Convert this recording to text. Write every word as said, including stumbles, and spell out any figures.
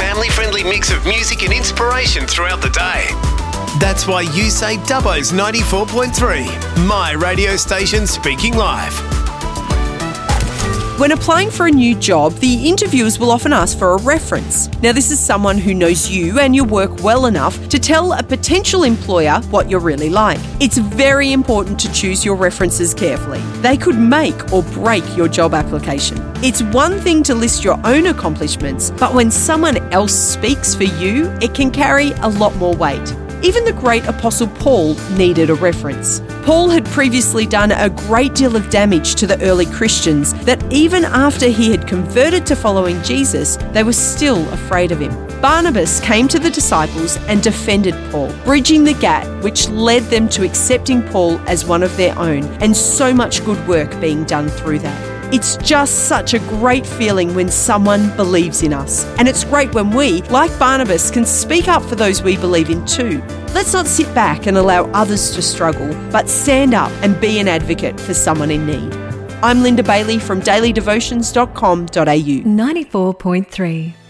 family-friendly mix of music and inspiration throughout the day. That's why you say Dubbo's ninety-four point three, my radio station speaking live. When applying for a new job, the interviewers will often ask for a reference. Now, this is someone who knows you and your work well enough to tell a potential employer what you're really like. It's very important to choose your references carefully. They could make or break your job application. It's one thing to list your own accomplishments, but when someone else speaks for you, it can carry a lot more weight. Even the great Apostle Paul needed a reference. Paul had previously done a great deal of damage to the early Christians that even after he had converted to following Jesus, they were still afraid of him. Barnabas came to the disciples and defended Paul, bridging the gap which led them to accepting Paul as one of their own, and so much good work being done through that. It's just such a great feeling when someone believes in us. And it's great when we, like Barnabas, can speak up for those we believe in too. Let's not sit back and allow others to struggle, but stand up and be an advocate for someone in need. I'm Linda Bailey from daily devotions dot com dot a u. ninety-four point three